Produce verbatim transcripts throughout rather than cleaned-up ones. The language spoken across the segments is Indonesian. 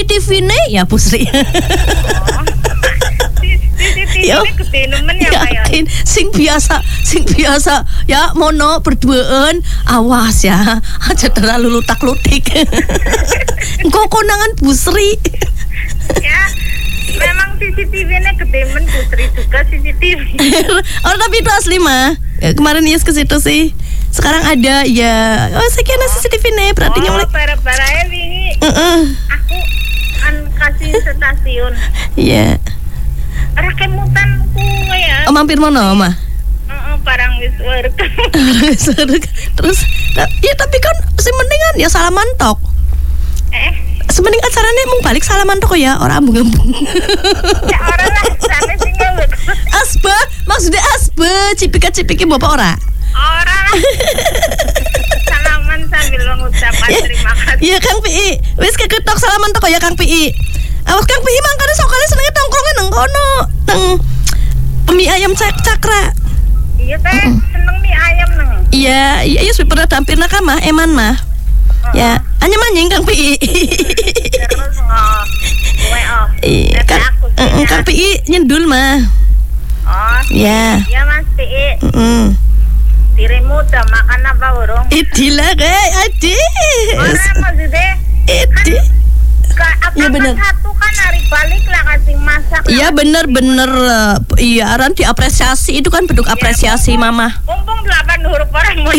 C C T V-ne ya Pusri. Oh. C C T V-ne gede nemen ya Pak ya. Yakin sing biasa, sing biasa ya mono berduaan, awas ya. Aja terlalu lutak-lutik. Engko konangan Pusri. Ya. Memang C C T V-nya gede men Putri juga C C T V. Oh tapi itu asli mah. Kemarin Yus ke situ sih. Sekarang ada ya. Oh sekian C C T V-nya berarti oh, nyolek. Oh para-para wingi. Uh-uh. Aku kan kasih stasiun. Iya. Yeah. Rakemutan kuwe ya. Oh mampir mono mah. Heeh, barang wis werek. Terus ya tapi kan sing mendingan ya salaman tok. Eh Sebening acaranya mung balik salaman tok ya, orang ambung-ambung. Ya orang lah, sana sih ngelut. Asba, maksudnya asba, cipika-cipiki bapak ora? Orang lah. Salaman sambil mengucapkan ya, terima kasih. Iya Kang P I, wis keketok salaman tok ya Kang P I. Awas Kang P I mangkane sok kali senenge tongkrongan nang kono, teng mie ayam cak cakra. Iya teh, seneng mie ayam neng. Iya, iya iya pernah tampil nak mah, eman mah. Ya, hanya manjing Kang P I. Terus nggak, gue oh, iya, Kang, uh, Kang P I nyendul mah. Oh, ya. Iya Mas P I. Mm. Dirimu udah makan apa burung? Idilah kayak adi. Orang maksudnya. Idi. Kan, ya bener. Satu kan hari balik lah kasih masak. Iya bener-bener lah. Iya, Aran diapresiasi itu kan bentuk apresiasi ya, mama. Mumpung delapan huruf orang mau.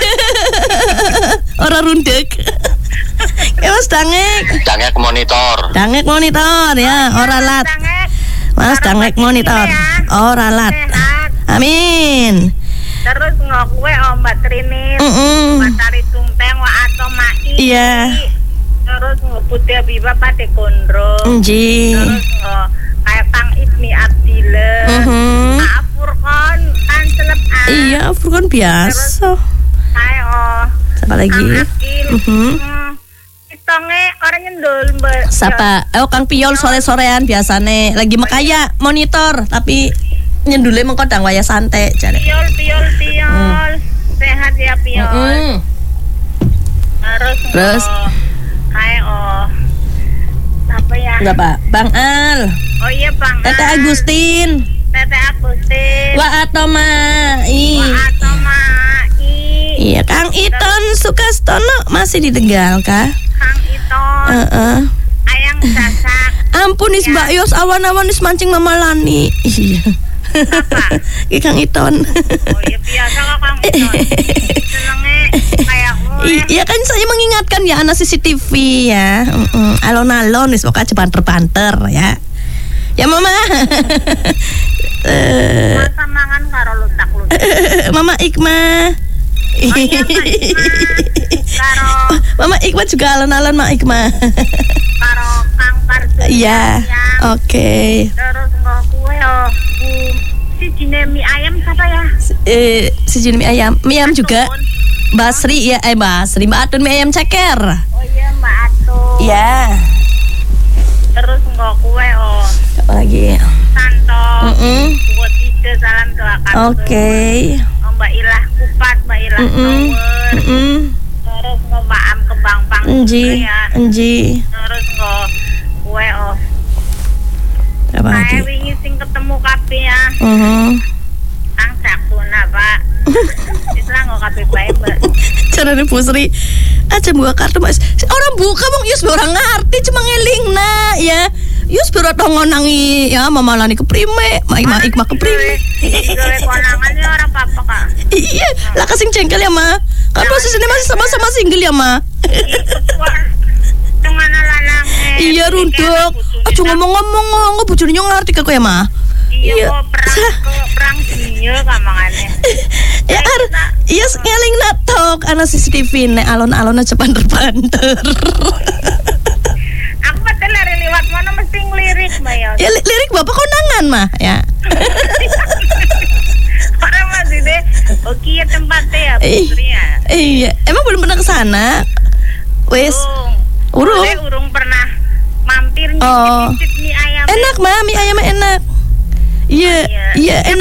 Orang rundek. Ya Mas Dangek. Dangek monitor. Dangek monitor ya, orang lat. Mas Dangek monitor. Orang lat. Amin. Terus ngokwe Mbak Trini, Mbak Tari Tungteng, Wa Ato Mai. Iya. Terus ngebut ya Biba Pate Kondro. Nji. Terus nggak kayak Kang Ibni Abdile. Mhm. Kak Furkon kan seleb ah. Iya, Furkon biasa. Kayak oh. Siapa lagi? Kang Akil. Mhm. Itonge orang nyendul Mbak. Siapa? Oh Kang Piol sore-sorean biasane lagi mekaya monitor tapi nyendule mengkodang waya santai jare. Piol piol piol. Hmm. Sehat ya Piol. Mm-hmm. Terus Terus oh, kayak oh apa ya? Berapa? Bang Al. Oh iya Bang Tete Al. Agustin. Tete Agustin. Wa Atomai. Wa Atomai. Iya Kang Iton Sukastono masih di Tegal kah? Kang Iton. Heeh. Uh-uh. Ayang Sasak. Ampun is Mbak Yos awan-awan is mancing Mama Lani. Iya. Apa? Ki Kang Iton. Oh iya biasa kok Kang Iton. Senenge kayak gue. Iya kan saya mengingatkan ya anak C C T V ya. Uh-uh. Alon-alon wis pokoknya banter-banter ya. Ya Mama. uh, Masa mangan karo lutak-lutak. Mama Ikma. Oh iya Mak Ikma. Karo Mama Ikma juga alon-alon Mak Ikma. Karo Kang Parsu. Iya. Oke. Terus nggak kue oh. Si jine mie ayam siapa ya? Eh, si jine mie ayam. Mie ayam juga. Mbak Sri ya, eh Mbak Sri, Mbak Atun mie ayam ceker. Oh iya Mbak Atun. Iya. Terus nggak kue oh. Apa lagi? Santo. Mm-mm. Buat ide salam doakan. Oke. Okay. Oh, Mbak Ilah Kupat, Mbak Ilah Tower. Mm-mm. Terus nggak Mbak Am Kembang Pang. Enji, ya. enji. Terus nggak kue oh. Apa lagi? Kayak wingi sing ketemu kabeh ya. Mhm. Kang Saktuna, Pak. Islah nggak kabeh bae, Mbak. Carane Pusri aja buka kartu Mas. Orang buka mong Yus orang ngerti cuma ngelingna ya. Yus biro tongonangi ya Mama Lani keprime, Mak Ikma Ikma keprime. Gawe konangannya orang apa Kak? Iya, lah kasing jengkel ya Ma. Kan posisinya masih sama-sama single ya Ma. Tengana lanangnya. Iya runduk. Aja ngomong-ngomong ngomong bojone yo ngerti kok ya Ma. Iya kok perang ke perang dunia kamangannya. Ya ar, iya ngeling natok ana C C T V nek alon-alon aja banter-banter. Aku betul lari lewat mana mesti ngelirik Mbak ya. Ya li- lirik Bapak konangan mah ya. Orang masih deh. Oke ya tempatnya ya Putri ya. Iya, emang belum pernah ke sana. Wes. Urung. Urung. Urung pernah mampir Oh. nyicip mie ayam. Enak mah, mie ayamnya enak. Iya, iya enak.